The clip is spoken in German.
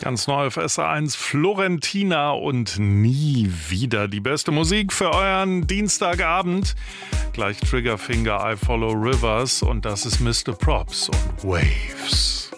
Ganz neu auf SR1 Florentina und Nie wieder. Die beste Musik für euren Dienstagabend. Gleich Triggerfinger, I Follow Rivers und das ist Mr. Props und Waves.